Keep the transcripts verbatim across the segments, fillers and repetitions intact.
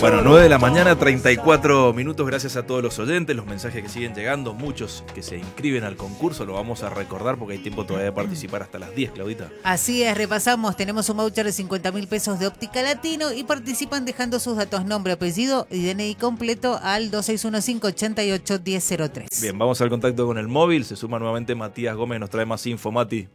Bueno, nueve de la mañana, treinta y cuatro minutos. Gracias a todos los oyentes, los mensajes que siguen llegando, muchos que se inscriben al concurso. Lo vamos a recordar porque hay tiempo todavía de participar hasta las diez, Claudita. Así es, repasamos. Tenemos un voucher de cincuenta mil pesos de Óptica Latino y participan dejando sus datos, nombre, apellido y D N I completo al dos seis uno cinco, ocho ocho, uno cero cero tres. Bien, vamos al contacto con el móvil. Se suma nuevamente Matías Gómez, nos trae más info. Mati.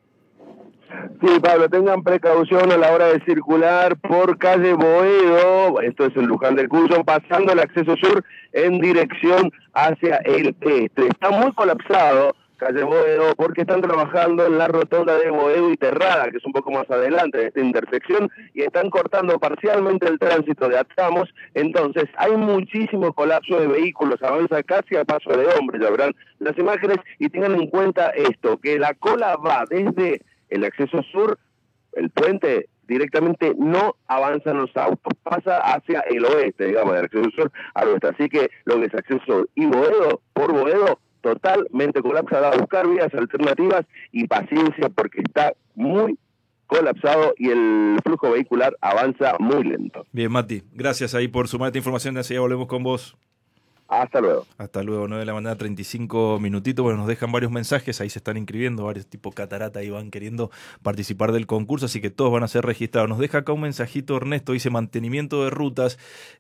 Sí, Pablo, tengan precaución a la hora de circular por calle Boedo, esto es en Luján del Cuyo, pasando el acceso sur en dirección hacia el este. Está muy colapsado calle Boedo porque están trabajando en la rotonda de Boedo y Terrada, que es un poco más adelante de esta intersección, y están cortando parcialmente el tránsito de Atamos. Entonces hay muchísimo colapso de vehículos, avanza casi a paso de hombre, ya verán las imágenes, y tengan en cuenta esto, que la cola va desde el acceso sur, el puente, directamente no avanzan los autos, pasa hacia el oeste, digamos, del acceso sur al oeste. Así que lo que es acceso sur y Boedo, por Boedo, totalmente colapsada. A buscar vías alternativas y paciencia porque está muy colapsado y el flujo vehicular avanza muy lento. Bien, Mati, gracias ahí por sumar esta información. Enseguida volvemos con vos. Hasta luego. Hasta luego, nueve de la mañana, treinta y cinco minutitos. Bueno, nos dejan varios mensajes, ahí se están inscribiendo, varios tipo catarata y van queriendo participar del concurso, así que todos van a ser registrados. Nos deja acá un mensajito Ernesto, dice mantenimiento de rutas.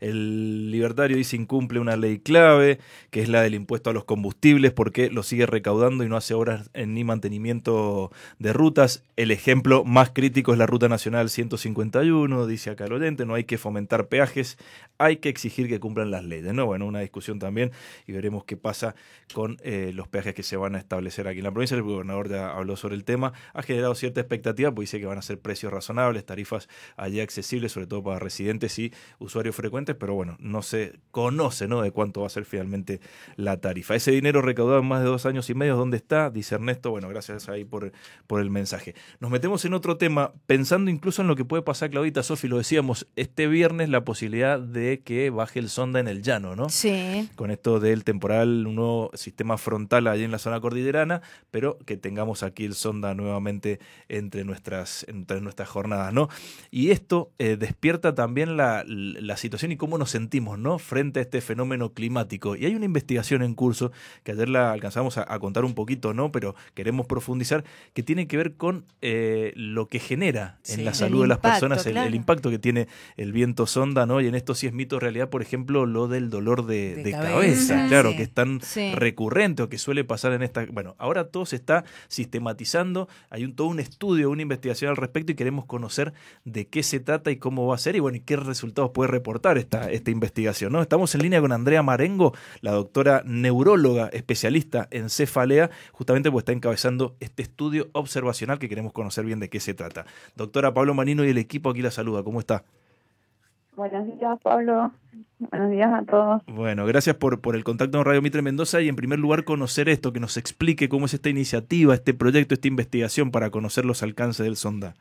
El libertario dice incumple una ley clave, que es la del impuesto a los combustibles, porque lo sigue recaudando y no hace obras ni mantenimiento de rutas. El ejemplo más crítico es la Ruta Nacional ciento cincuenta y uno, dice acá el oyente, no hay que fomentar peajes, hay que exigir que cumplan las leyes, ¿no? Bueno, una discusión también y veremos qué pasa con eh, los peajes que se van a establecer aquí en la provincia. El gobernador ya habló sobre el tema, ha generado cierta expectativa, pues dice que van a ser precios razonables, tarifas allí accesibles, sobre todo para residentes y usuarios frecuentes, pero bueno, no se conoce, ¿no?, de cuánto va a ser finalmente la tarifa. Ese dinero recaudado en más de dos años y medio, ¿dónde está? Dice Ernesto. Bueno, gracias ahí por, por el mensaje. Nos metemos en otro tema, pensando incluso en lo que puede pasar, Claudita, Sofi, lo decíamos, este viernes la posibilidad de que baje el sonda en el llano, ¿no? Sí. Con esto del temporal, un nuevo sistema frontal allí en la zona cordillerana, pero que tengamos aquí el sonda nuevamente entre nuestras, entre nuestras jornadas, ¿no? Y esto eh, despierta también la, la situación y cómo nos sentimos, ¿no?, frente a este fenómeno climático. Y hay una investigación en curso, que ayer la alcanzamos a, a contar un poquito, ¿no?, pero queremos profundizar, que tiene que ver con eh, lo que genera en sí, la salud de las impacto, personas, el, claro. el impacto que tiene el viento sonda, ¿no? Y en esto sí es mito o realidad, por ejemplo, lo del dolor de, de, de cabeza. cabeza, claro, sí, que es tan sí. recurrente o que suele pasar en esta... Bueno, ahora todo se está sistematizando, hay un, todo un estudio, una investigación al respecto y queremos conocer de qué se trata y cómo va a ser y bueno, y qué resultados puede reportar esta, esta investigación, ¿no? Estamos en línea con Andrea Marengo, la doctora neuróloga especialista en cefalea, justamente porque está encabezando este estudio observacional que queremos conocer bien de qué se trata. Doctora, Pablo Manino y el equipo aquí la saluda, ¿cómo está? Buenos días, Pablo. Buenos días a todos. Bueno, gracias por, por el contacto con Radio Mitre Mendoza y en primer lugar conocer esto, que nos explique cómo es esta iniciativa, este proyecto, esta investigación para conocer los alcances del sonda.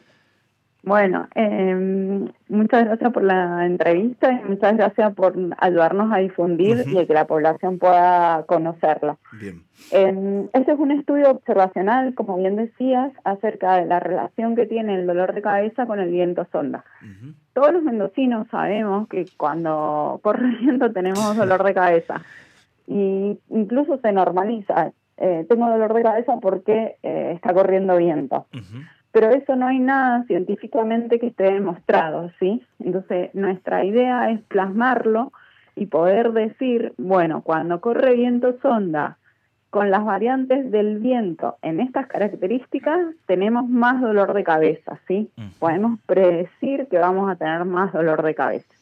Bueno, eh, muchas gracias por la entrevista y muchas gracias por ayudarnos a difundir uh-huh. y que la población pueda conocerlo. Bien. Eh, este es un estudio observacional, como bien decías, acerca de la relación que tiene el dolor de cabeza con el viento sonda. Uh-huh. Todos los mendocinos sabemos que cuando corre el viento tenemos dolor de cabeza y incluso se normaliza. Eh, tengo dolor de cabeza porque eh, está corriendo viento. Uh-huh. Pero eso no hay nada científicamente que esté demostrado, ¿sí? Entonces, nuestra idea es plasmarlo y poder decir, bueno, cuando corre viento sonda, con las variantes del viento en estas características, tenemos más dolor de cabeza, ¿sí? Uh-huh. Podemos predecir que vamos a tener más dolor de cabeza.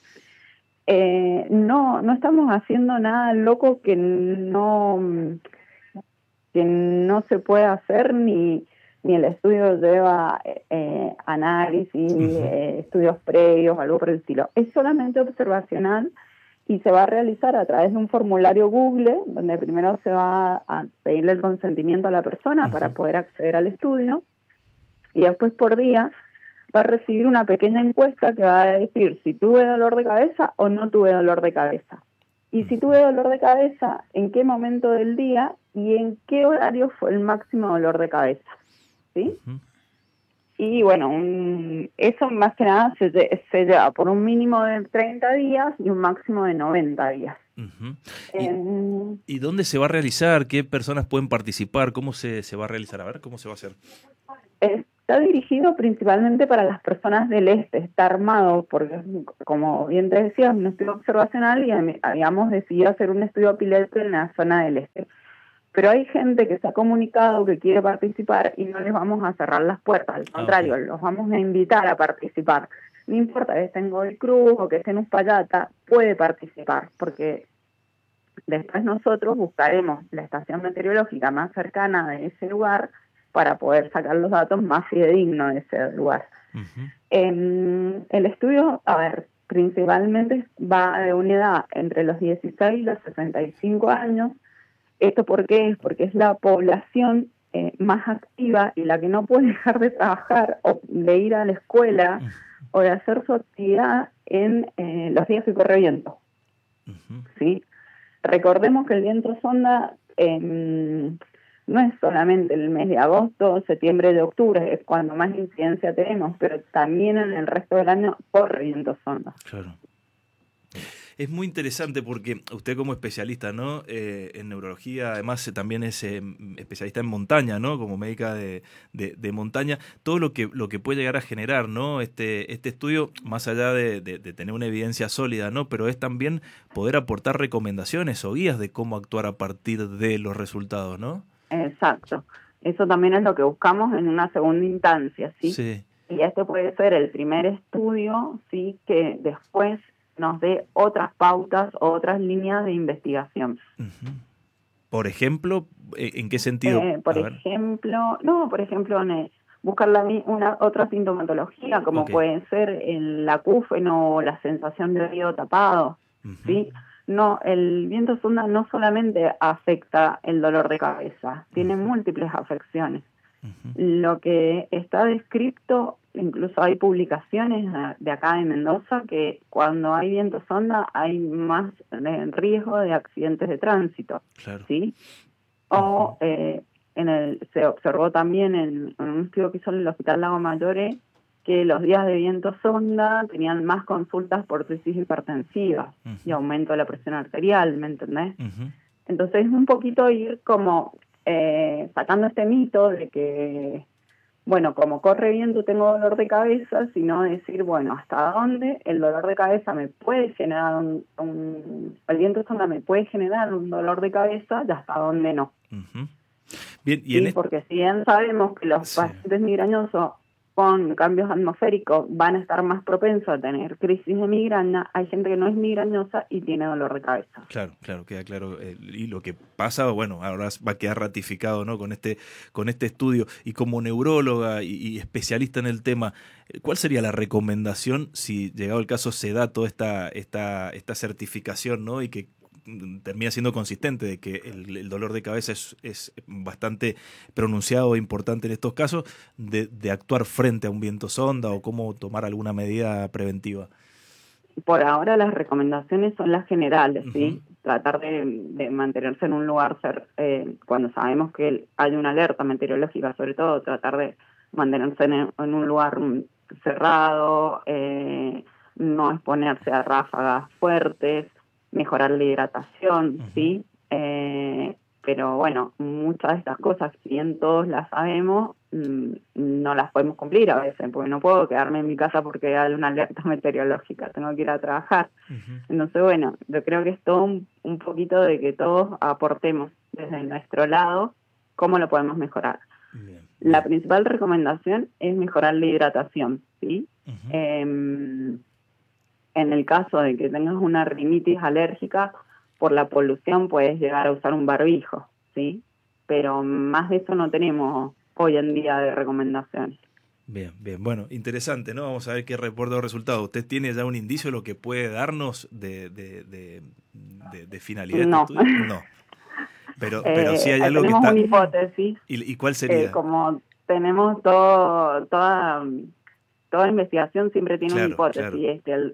Eh, no, no estamos haciendo nada loco que no, que no se pueda hacer ni... ni el estudio lleva eh, análisis, uh-huh. eh, estudios previos, algo por el estilo. Es solamente observacional y se va a realizar a través de un formulario Google, donde primero se va a pedirle el consentimiento a la persona uh-huh. para poder acceder al estudio, y después por día va a recibir una pequeña encuesta que va a decir si tuve dolor de cabeza o no tuve dolor de cabeza. Y si tuve dolor de cabeza, en qué momento del día y en qué horario fue el máximo dolor de cabeza. ¿Sí? Uh-huh. Y bueno, un, eso más que nada se, se lleva por un mínimo de treinta días y un máximo de noventa días. Uh-huh. Eh, ¿Y, ¿Y dónde se va a realizar? ¿Qué personas pueden participar? ¿Cómo se, se va a realizar? A ver, ¿cómo se va a hacer? Está dirigido principalmente para las personas del este, está armado porque, como bien te decía, es un estudio observacional y habíamos decidido hacer un estudio piloto en la zona del este. Pero hay gente que se ha comunicado que quiere participar y no les vamos a cerrar las puertas, al contrario, ah, okay. los vamos a invitar a participar. No importa que esté en Godoy Cruz o que esté en Uspallata, puede participar, porque después nosotros buscaremos la estación meteorológica más cercana de ese lugar para poder sacar los datos más fidedignos de ese lugar. Uh-huh. En el estudio, a ver, principalmente va de una edad entre los dieciséis y los sesenta y cinco años. ¿Esto por qué es? Porque es la población eh, más activa y la que no puede dejar de trabajar o de ir a la escuela uh-huh. o de hacer su actividad en eh, los días que corre viento. Uh-huh. ¿Sí? Recordemos que el viento sonda eh, no es solamente el mes de agosto, septiembre, de octubre, es cuando más incidencia tenemos, pero también en el resto del año corre viento sonda. Claro. Es muy interesante porque usted como especialista, ¿no? Eh, en neurología, además eh, también es eh, especialista en montaña, ¿no? Como médica de, de, de montaña, todo lo que lo que puede llegar a generar, ¿no? Este este estudio, más allá de, de, de tener una evidencia sólida, ¿no? Pero es también poder aportar recomendaciones o guías de cómo actuar a partir de los resultados, ¿no? Exacto. Eso también es lo que buscamos en una segunda instancia, ¿sí? Sí. Y este puede ser el primer estudio, ¿sí? Que después nos dé otras pautas, otras líneas de investigación. Uh-huh. Por ejemplo, ¿en qué sentido? Eh, por a ejemplo, ver. no, por ejemplo, en, buscar la, una otra sintomatología, como okay. puede ser el acúfeno o la sensación de oído tapado, uh-huh. ¿sí? No, el viento sonda no solamente afecta el dolor de cabeza, uh-huh. tiene múltiples afecciones. Uh-huh. Lo que está descrito, incluso hay publicaciones de acá de Mendoza, que cuando hay viento sonda hay más riesgo de accidentes de tránsito, claro. ¿sí? O uh-huh. eh, en el, se observó también en, en un estudio que hizo en el Hospital Lago Mayore que los días de viento sonda tenían más consultas por crisis hipertensiva uh-huh. y aumento de la presión arterial, ¿me entendés? Uh-huh. Entonces es un poquito ir como eh, sacando este mito de que, bueno, como corre viento tengo dolor de cabeza, sino decir, bueno, ¿hasta dónde el dolor de cabeza me puede generar un, un el viento sonda me puede generar un dolor de cabeza y hasta dónde no? Uh-huh. Bien, y sí, en este... porque si bien sabemos que los sí. pacientes migrañosos con cambios atmosféricos van a estar más propensos a tener crisis de migraña, hay gente que no es migrañosa y tiene dolor de cabeza. Claro, claro, queda claro. Eh, y lo que pasa, bueno, ahora va a quedar ratificado, ¿no? Con este, con este estudio. Y como neuróloga y, y especialista en el tema, ¿cuál sería la recomendación si, llegado el caso, se da toda esta, esta, esta certificación, ¿no? Y que termina siendo consistente de que el, el dolor de cabeza es, es bastante pronunciado e importante en estos casos, de, de actuar frente a un viento sonda o cómo tomar alguna medida preventiva? Por ahora las recomendaciones son las generales, ¿sí? Uh-huh. Tratar de, de mantenerse en un lugar, ser, eh, cuando sabemos que hay una alerta meteorológica, sobre todo, tratar de mantenerse en, en un lugar cerrado, eh, no exponerse a ráfagas fuertes, mejorar la hidratación, uh-huh. ¿sí? Eh, pero bueno, muchas de estas cosas, si bien todos las sabemos, mmm, no las podemos cumplir a veces, porque no puedo quedarme en mi casa porque hay una alerta meteorológica, tengo que ir a trabajar. Uh-huh. Entonces, bueno, yo creo que es todo un, un poquito de que todos aportemos desde nuestro lado cómo lo podemos mejorar. Bien. La principal recomendación es mejorar la hidratación, ¿sí? Uh-huh. Eh, En el caso de que tengas una rinitis alérgica, por la polución puedes llegar a usar un barbijo, ¿sí? Pero más de eso no tenemos hoy en día de recomendaciones. Bien, bien. Bueno, interesante, ¿no? Vamos a ver qué reporta los resultados. ¿Usted tiene ya un indicio de lo que puede darnos de, de, de, de, de finalidad no. de este estudio? No. Pero, pero sí hay eh, algo que está... está... Tenemos una hipótesis. ¿Y, y cuál sería? Eh, como tenemos todo, toda, toda investigación siempre tiene claro, una hipótesis. Claro. Este, el,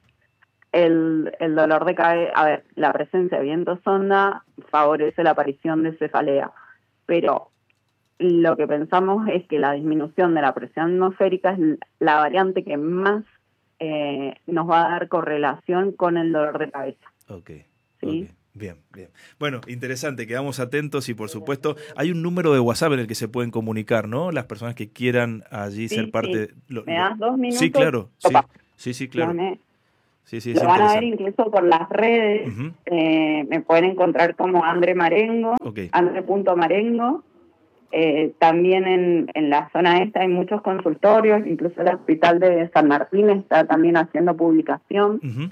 El, el dolor de cabeza, a ver, la presencia de viento sonda favorece la aparición de cefalea, pero lo que pensamos es que la disminución de la presión atmosférica es la variante que más eh, nos va a dar correlación con el dolor de cabeza. Ok, ¿sí? Okay. Bien, bien. Bueno, interesante, quedamos atentos y por supuesto hay un número de WhatsApp en el que se pueden comunicar, ¿no? Las personas que quieran allí sí, ser parte... Sí. Lo, ¿Me das dos minutos? Sí, claro, sí, sí, sí, claro. Me... Sí, sí, lo van a ver incluso por las redes, uh-huh. eh, me pueden encontrar como Andre Marengo, okay. Andre.marengo. Eh, también en, en la zona esta hay muchos consultorios, incluso el hospital de San Martín está también haciendo publicación. Uh-huh.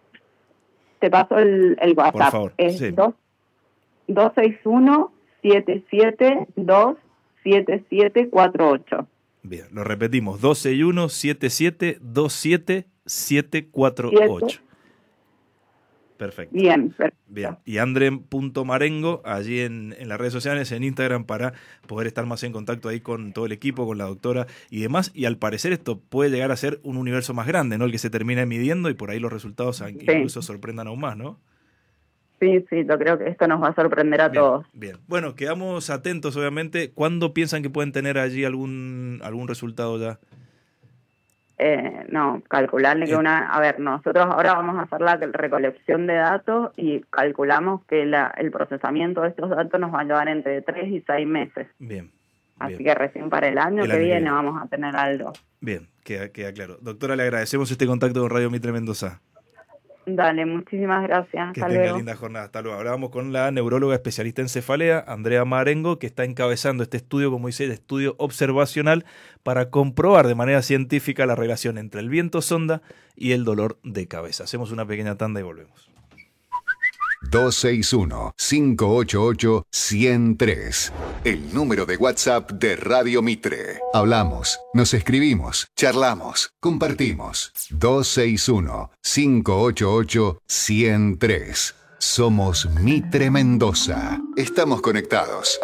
Te paso el, el WhatsApp. Por favor, es sí. dos seis uno, siete siete dos, siete siete cuatro ocho. Bien, lo repetimos, dos seis uno, siete siete dos, siete siete cuatro ocho. Perfecto. Bien, perfecto. Bien. Y Andre.marengo, allí en, en las redes sociales, en Instagram, para poder estar más en contacto ahí con todo el equipo, con la doctora y demás. Y al parecer esto puede llegar a ser un universo más grande, ¿no? El que se termina midiendo y por ahí los resultados sí. incluso sorprendan aún más, ¿no? Sí, sí, yo creo que esto nos va a sorprender a bien, todos. Bien, bueno, quedamos atentos, obviamente. ¿Cuándo piensan que pueden tener allí algún, algún resultado ya? Eh, no, calcularle que una... A ver, nosotros ahora vamos a hacer la recolección de datos y calculamos que la, el procesamiento de estos datos nos va a llevar entre tres y seis meses. Bien. Así bien. que recién para el año el que año viene que viene. vamos a tener algo. Bien, queda, queda claro. Doctora, le agradecemos este contacto con Radio Mitre Mendoza. Dale, muchísimas gracias. Que Hasta tenga luego. linda jornada. Hasta luego. Ahora vamos con la neuróloga especialista en cefalea, Andrea Marengo, que está encabezando este estudio, como dice, el estudio observacional para comprobar de manera científica la relación entre el viento sonda y el dolor de cabeza. Hacemos una pequeña tanda y volvemos. dos seis uno, cinco ocho ocho, uno cero tres. El número de WhatsApp de Radio Mitre. Hablamos, nos escribimos, charlamos, compartimos. dos seis uno, cinco ocho ocho, uno cero tres. Somos Mitre Mendoza. Estamos conectados.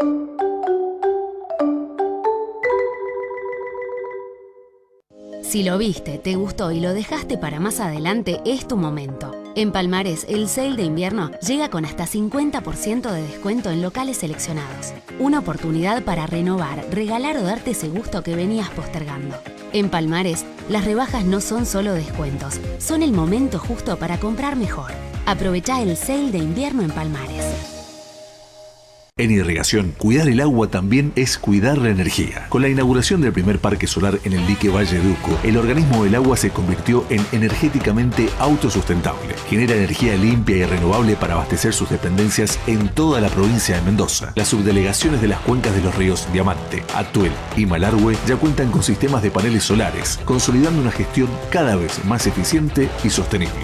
Si lo viste, te gustó y lo dejaste para más adelante, es tu momento. En Palmares, el sale de invierno llega con hasta cincuenta por ciento de descuento en locales seleccionados. Una oportunidad para renovar, regalar o darte ese gusto que venías postergando. En Palmares, las rebajas no son solo descuentos, son el momento justo para comprar mejor. Aprovechá el sale de invierno en Palmares. En irrigación, cuidar el agua también es cuidar la energía. Con la inauguración del primer parque solar en el dique Valle Duco, el organismo del agua se convirtió en energéticamente autosustentable. Genera energía limpia y renovable para abastecer sus dependencias en toda la provincia de Mendoza. Las subdelegaciones de las cuencas de los ríos Diamante, Atuel y Malargüe ya cuentan con sistemas de paneles solares, consolidando una gestión cada vez más eficiente y sostenible.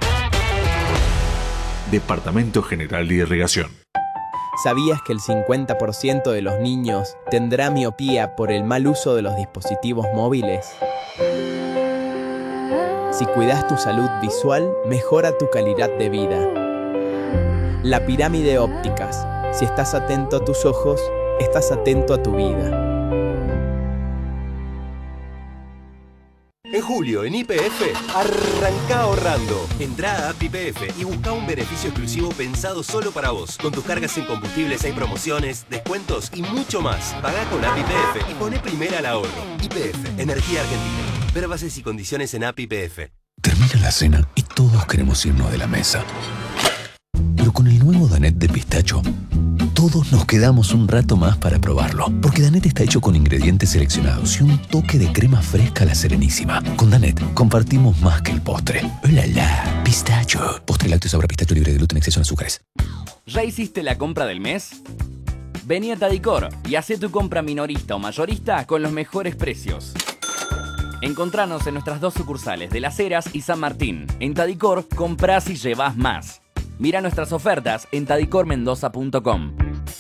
Departamento General de Irrigación. ¿Sabías que el cincuenta por ciento de los niños tendrá miopía por el mal uso de los dispositivos móviles? Si cuidas tu salud visual, mejora tu calidad de vida. La pirámide ópticas. Si estás atento a tus ojos, estás atento a tu vida. En julio, en Y P F, arranca ahorrando. Entrá a App Y P F y busca un beneficio exclusivo pensado solo para vos. Con tus cargas en combustibles hay promociones, descuentos y mucho más. Pagá con App Y P F y poné primera al ahorro. Y P F, Energía Argentina. Ver bases y condiciones en App Y P F. Termina la cena y todos queremos irnos de la mesa. Pero con el nuevo Danette de pistacho, todos nos quedamos un rato más para probarlo. Porque Danette está hecho con ingredientes seleccionados y un toque de crema fresca a la Serenísima. Con Danette compartimos más que el postre. ¡Oh, la, la! Pistacho. Postre lácteo sabor a pistacho libre de gluten, exceso en azúcares. ¿Ya hiciste la compra del mes? Vení a Tadicor y hacé tu compra minorista o mayorista con los mejores precios. Encontranos en nuestras dos sucursales de Las Heras y San Martín. En Tadicor, comprás y llevás más. Mira nuestras ofertas en tadicor mendoza punto com.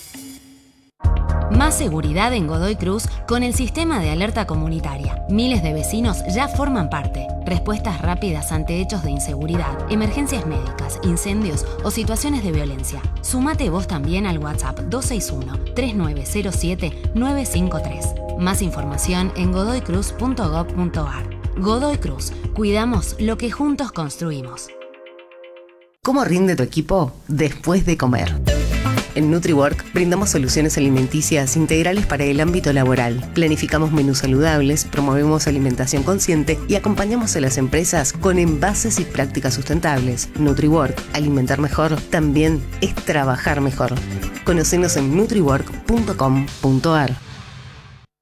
Más seguridad en Godoy Cruz con el sistema de alerta comunitaria. Miles de vecinos ya forman parte. Respuestas rápidas ante hechos de inseguridad, emergencias médicas, incendios o situaciones de violencia. Sumate vos también al WhatsApp dos seis uno, tres nueve cero siete, nueve cinco tres. Más información en godoy cruz punto gob punto ar. Godoy Cruz. Cuidamos lo que juntos construimos. ¿Cómo rinde tu equipo después de comer? En NutriWork brindamos soluciones alimenticias integrales para el ámbito laboral. Planificamos menús saludables, promovemos alimentación consciente y acompañamos a las empresas con envases y prácticas sustentables. NutriWork, alimentar mejor, también es trabajar mejor. Conocenos en nutriwork punto com punto ar.